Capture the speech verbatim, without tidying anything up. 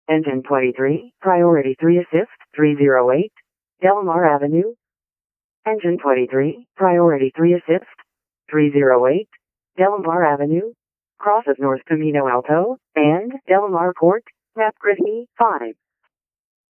Engine twenty-three, Priority three Assist, three oh eight, Delmar Avenue. Engine twenty-three, Priority three Assist, three oh eight, Delmar Avenue, cross of North Camino Alto, and Delmar Court, map grid E five.